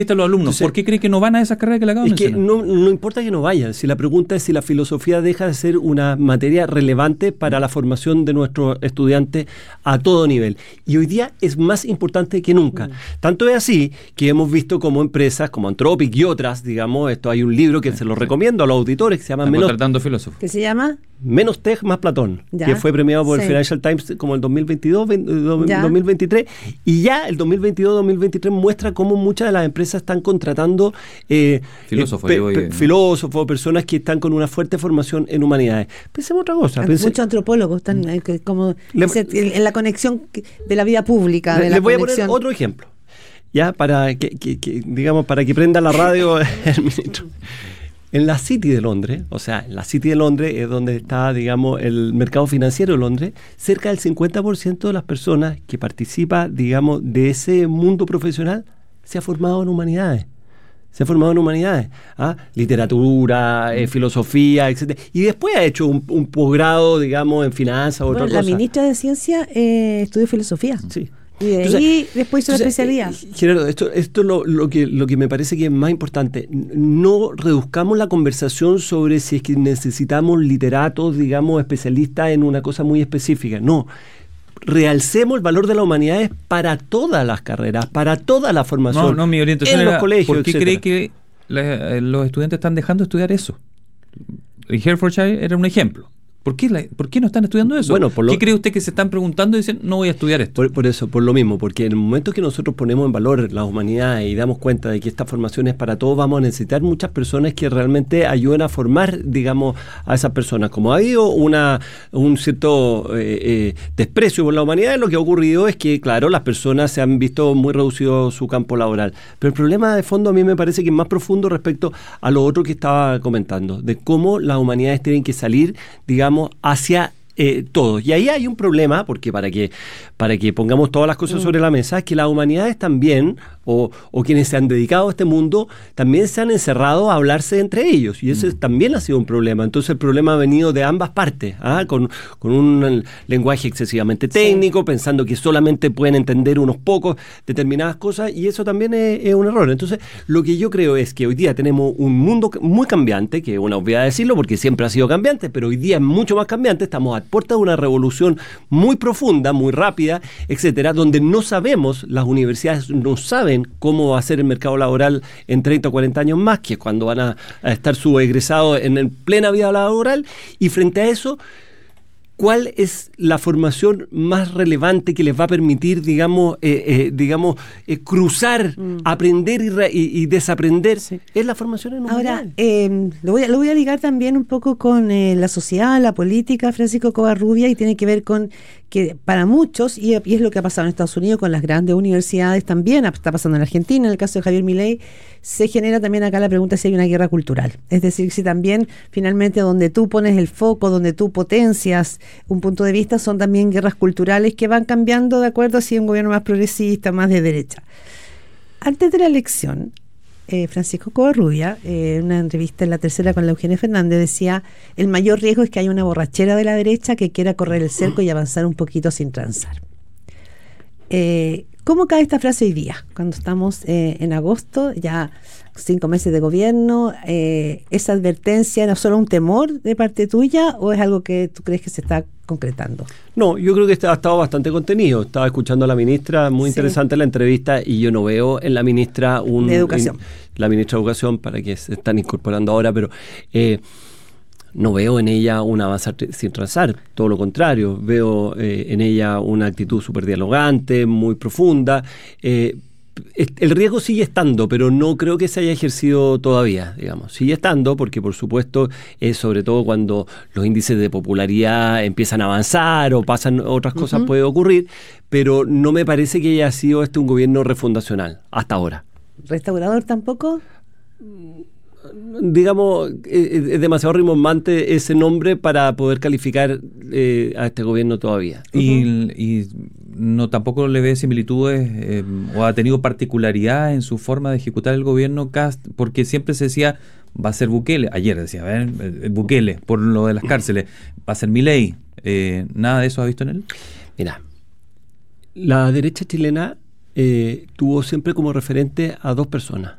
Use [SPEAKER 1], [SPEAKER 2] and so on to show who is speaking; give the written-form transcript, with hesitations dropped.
[SPEAKER 1] los alumnos. Entonces, ¿por qué cree que no van a esas carreras que le acabo de mencionar?
[SPEAKER 2] Es que no importa que no vayan. Si la pregunta es si la filosofía deja de ser una materia relevante para la formación de nuestros estudiantes a todo nivel. Y hoy día es más importante que nunca. Tanto es así que hemos visto como empresas como Anthropic y otras, digamos, hay un libro que se lo recomiendo a los auditores que se llama
[SPEAKER 1] ¿Qué
[SPEAKER 3] se llama?
[SPEAKER 2] Menos Tech, más Platón, que fue premiado por el Financial Times como el 2022-2023, y ya el 2022-2023 muestra cómo muchas de las empresas están contratando filósofos, personas que están con una fuerte formación en humanidades. Pensemos otra cosa.
[SPEAKER 3] Muchos antropólogos están como en la conexión de la vida pública. Les
[SPEAKER 2] voy a poner otro ejemplo, ya para que digamos, para que prenda la radio el ministro. En la City de Londres, en la City de Londres es donde está, digamos, el mercado financiero de Londres, cerca del 50% de las personas que participa, digamos, de ese mundo profesional se ha formado en humanidades. Literatura, filosofía, etc. Y después ha hecho un posgrado, digamos, en finanzas o otra cosa.
[SPEAKER 3] La ministra de Ciencia estudió filosofía.
[SPEAKER 2] Sí.
[SPEAKER 3] Y de ahí después hizo la especialidad.
[SPEAKER 2] Gerardo, esto es lo que me parece que es más importante. No reduzcamos la conversación sobre si es que necesitamos literatos, digamos, especialistas en una cosa muy específica. No. Realcemos el valor de las humanidades para todas las carreras, para toda la formación.
[SPEAKER 1] Mi orientación
[SPEAKER 2] en los colegios,
[SPEAKER 1] ¿por qué cree que los estudiantes están dejando de estudiar eso? El Hertfordshire era un ejemplo. ¿Por qué no están estudiando eso?
[SPEAKER 2] Bueno,
[SPEAKER 1] ¿Qué cree usted que se están preguntando y dicen, no voy a estudiar esto?
[SPEAKER 2] Por eso, por lo mismo, porque en el momento que nosotros ponemos en valor las humanidades y damos cuenta de que esta formación es para todos, vamos a necesitar muchas personas que realmente ayuden a formar, digamos, a esas personas. Como ha habido un cierto desprecio por la humanidad, lo que ha ocurrido es que, claro, las personas se han visto muy reducido su campo laboral. Pero el problema de fondo a mí me parece que es más profundo respecto a lo otro que estaba comentando, de cómo las humanidades tienen que salir, digamos, hacia todos. Y ahí hay un problema, porque para que pongamos todas las cosas sobre la mesa, es que las humanidades también, o quienes se han dedicado a este mundo, también se han encerrado a hablarse entre ellos. Y ese también ha sido un problema. Entonces el problema ha venido de ambas partes, con un lenguaje excesivamente técnico, pensando que solamente pueden entender unos pocos determinadas cosas, y eso también es un error. Entonces lo que yo creo es que hoy día tenemos un mundo muy cambiante, que es una obviedad decirlo, porque siempre ha sido cambiante, pero hoy día es mucho más cambiante. Estamos a puerta de una revolución muy profunda, muy rápida, etcétera, donde no sabemos, las universidades no saben cómo va a ser el mercado laboral en 30 o 40 años más, que es cuando van a estar sus egresados en plena vida laboral, y frente a eso, ¿cuál es la formación más relevante que les va a permitir, digamos, cruzar, aprender y desaprender? Sí. Es la formación en humanidades.
[SPEAKER 3] Ahora, lo voy a ligar también un poco con la sociedad, la política, Francisco Covarrubia, y tiene que ver con que para muchos, y es lo que ha pasado en Estados Unidos con las grandes universidades, también está pasando en Argentina, en el caso de Javier Milei, se genera también acá la pregunta si hay una guerra cultural. Es decir, si también finalmente donde tú pones el foco, donde tú potencias un punto de vista, son también guerras culturales que van cambiando de acuerdo a si es un gobierno más progresista, más de derecha. Antes de la elección, Francisco Covarrubia, en una entrevista en La Tercera con la Eugenia Fernández, decía: el mayor riesgo es que haya una borrachera de la derecha que quiera correr el cerco y avanzar un poquito sin transar. ¿Cómo cae esta frase hoy día, cuando estamos en agosto, ya 5 meses de gobierno? ¿Esa advertencia no es solo un temor de parte tuya o es algo que tú crees que se está concretando?
[SPEAKER 2] No, yo creo que ha estado bastante contenido. Estaba escuchando a la ministra, muy interesante la entrevista, y yo no veo en la ministra
[SPEAKER 3] de Educación.
[SPEAKER 2] La ministra de Educación, para que se están incorporando ahora, pero no veo en ella un avanzar sin transar, todo lo contrario. Veo en ella una actitud súper dialogante, muy profunda. El riesgo sigue estando, pero no creo que se haya ejercido todavía, digamos. Sigue estando porque, por supuesto, sobre todo cuando los índices de popularidad empiezan a avanzar o pasan otras cosas, puede ocurrir, pero no me parece que haya sido un gobierno refundacional hasta ahora.
[SPEAKER 3] ¿Restaurador tampoco?
[SPEAKER 2] Digamos, es demasiado rimbombante ese nombre para poder calificar a este gobierno todavía.
[SPEAKER 1] Y no tampoco le ve similitudes o ha tenido particularidad en su forma de ejecutar el gobierno Kast, porque siempre se decía va a ser Bukele, ayer decía Bukele por lo de las cárceles, va a ser Milei. ¿Nada de eso ha visto en él?
[SPEAKER 2] Mira, la derecha chilena tuvo siempre como referente a dos personas,